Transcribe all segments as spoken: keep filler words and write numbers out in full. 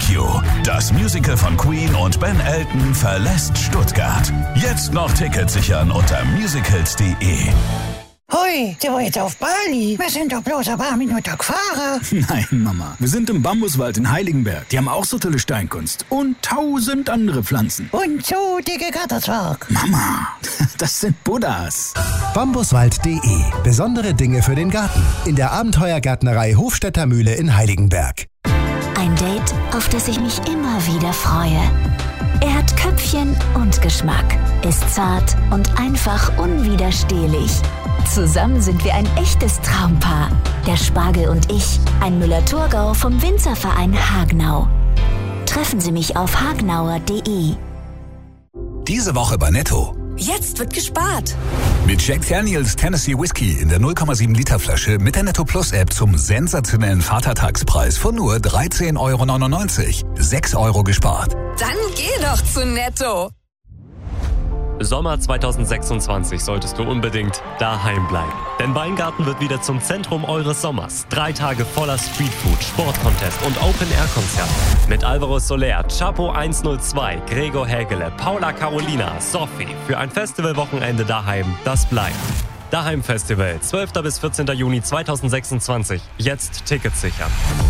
You. Das Musical von Queen und Ben Elton verlässt Stuttgart. Jetzt noch Tickets sichern unter musicals punkt de. Hui, der war jetzt auf Bali. Wir sind doch bloß ein paar Minuten gefahren. Nein, Mama. Wir sind im Bambuswald in Heiligenberg. Die haben auch so tolle Steinkunst. Und tausend andere Pflanzen. Und so dicke Gatterzwerg. Mama, das sind Buddhas. bambuswald punkt de. Besondere Dinge für den Garten. In der Abenteuergärtnerei Hofstädter Mühle in Heiligenberg. Ein Date, auf das ich mich immer wieder freue. Er hat Köpfchen und Geschmack, ist zart und einfach unwiderstehlich. Zusammen sind wir ein echtes Traumpaar. Der Spargel und ich, ein Müller-Thurgau vom Winzerverein Hagenau. Treffen Sie mich auf hagnauer punkt de. Diese Woche bei Netto. Jetzt wird gespart. Mit Jack Daniels Tennessee Whiskey in der null Komma sieben Liter Flasche mit der Netto Plus App zum sensationellen Vatertagspreis von nur dreizehn Euro neunundneunzig. sechs Euro gespart. Dann geh doch zu Netto. Sommer zweitausendsechsundzwanzig solltest du unbedingt daheim bleiben. Denn Weingarten wird wieder zum Zentrum eures Sommers. Drei Tage voller Streetfood, Sportcontest und Open-Air-Konzerte. Mit Alvaro Soler, Chapo hundertzwei, Gregor Hägele, Paula Carolina, Sophie. Für ein Festivalwochenende daheim, das bleibt. Daheim Festival, zwölfter bis vierzehnter Juni zweitausendsechsundzwanzig. Jetzt Tickets sichern.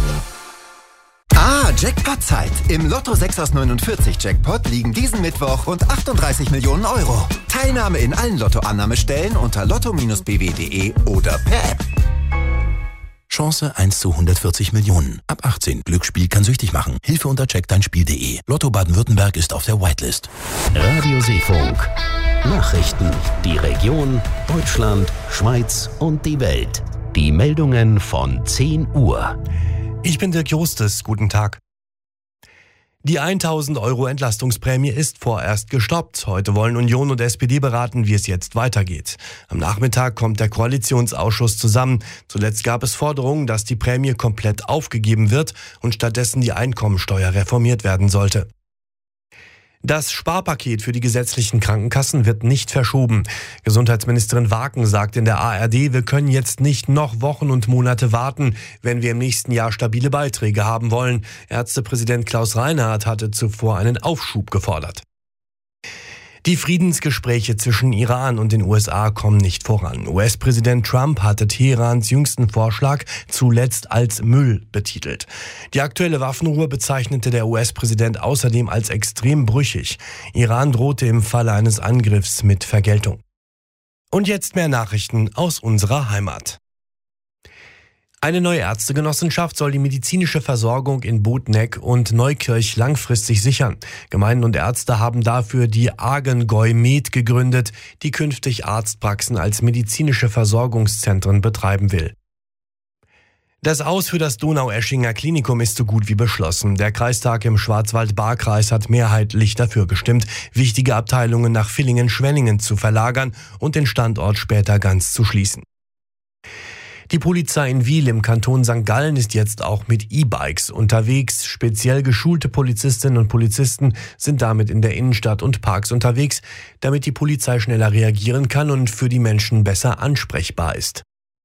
Ah, Jackpot-Zeit. Im Lotto sechs aus neunundvierzig Jackpot liegen diesen Mittwoch rund achtunddreißig Millionen Euro. Teilnahme in allen Lottoannahmestellen unter lotto Bindestrich b w punkt de oder per App. Chance eins zu hundertvierzig Millionen. Ab achtzehn. Glücksspiel kann süchtig machen. Hilfe unter check dein spiel punkt de. Lotto Baden-Württemberg ist auf der Whitelist. Radio Seefunk. Nachrichten. Die Region, Deutschland, Schweiz und die Welt. Die Meldungen von zehn Uhr. Ich bin Dirk Jostes, guten Tag. Die tausend Euro Entlastungsprämie ist vorerst gestoppt. Heute wollen Union und S P D beraten, wie es jetzt weitergeht. Am Nachmittag kommt der Koalitionsausschuss zusammen. Zuletzt gab es Forderungen, dass die Prämie komplett aufgegeben wird und stattdessen die Einkommensteuer reformiert werden sollte. Das Sparpaket für die gesetzlichen Krankenkassen wird nicht verschoben. Gesundheitsministerin Waken sagt in der A R D, wir können jetzt nicht noch Wochen und Monate warten, wenn wir im nächsten Jahr stabile Beiträge haben wollen. Ärztepräsident Klaus Reinhardt hatte zuvor einen Aufschub gefordert. Die Friedensgespräche zwischen Iran und den U S A kommen nicht voran. U S-Präsident Trump hatte Teherans jüngsten Vorschlag zuletzt als Müll betitelt. Die aktuelle Waffenruhe bezeichnete der U S-Präsident außerdem als extrem brüchig. Iran drohte im Falle eines Angriffs mit Vergeltung. Und jetzt mehr Nachrichten aus unserer Heimat. Eine neue Ärztegenossenschaft soll die medizinische Versorgung in Botneck und Neukirch langfristig sichern. Gemeinden und Ärzte haben dafür die Argengoi Med gegründet, die künftig Arztpraxen als medizinische Versorgungszentren betreiben will. Das Aus für das Donaueschinger Klinikum ist so gut wie beschlossen. Der Kreistag im Schwarzwald-Baar-Kreis hat mehrheitlich dafür gestimmt, wichtige Abteilungen nach Villingen-Schwenningen zu verlagern und den Standort später ganz zu schließen. Die Polizei in Wil im Kanton Sankt Gallen ist jetzt auch mit E-Bikes unterwegs. Speziell geschulte Polizistinnen und Polizisten sind damit in der Innenstadt und Parks unterwegs, damit die Polizei schneller reagieren kann und für die Menschen besser ansprechbar ist.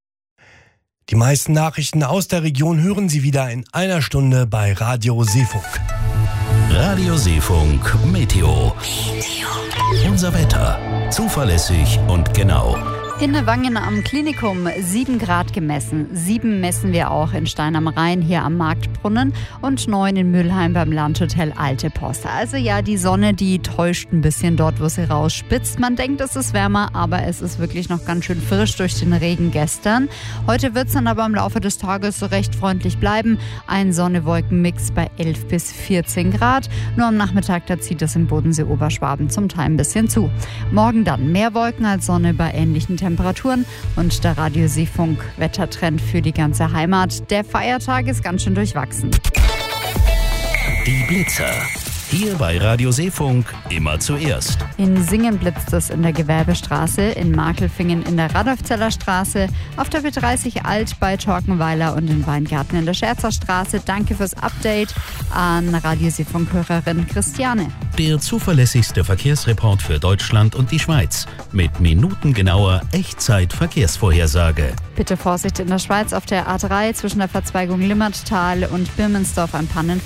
Die meisten Nachrichten aus der Region hören Sie wieder in einer Stunde bei Radio Seefunk. Radio Seefunk Meteo. Unser Wetter. Zuverlässig und genau. In Wangen am Klinikum sieben Grad gemessen. sieben messen wir auch in Stein am Rhein hier am Marktbrunnen und neun in Mülheim beim Landhotel Alte Post. Also ja, die Sonne, die täuscht ein bisschen dort, wo sie rausspitzt. Man denkt, es ist wärmer, aber es ist wirklich noch ganz schön frisch durch den Regen gestern. Heute wird es dann aber im Laufe des Tages so recht freundlich bleiben. Ein Sonne-Wolken-Mix bei elf bis vierzehn Grad. Nur am Nachmittag, da zieht es im Bodensee Oberschwaben zum Teil ein bisschen zu. Morgen dann mehr Wolken als Sonne bei ähnlichen Temperaturen und der Radio Seefunk Wettertrend für die ganze Heimat. Der Feiertag ist ganz schön durchwachsen. Die Blitzer. Hier bei Radio Seefunk immer zuerst. In Singen blitzt es in der Gewerbestraße, in Markelfingen in der Radolfzeller Straße, auf der B dreißig Alt bei Torkenweiler und in Weingarten in der Scherzer Straße. Danke fürs Update an Radio Seefunk-Hörerin Christiane. Der zuverlässigste Verkehrsreport für Deutschland und die Schweiz mit minutengenauer Echtzeit-Verkehrsvorhersage. Bitte Vorsicht in der Schweiz auf der A drei zwischen der Verzweigung Limmertal und Birmensdorf an Pannen.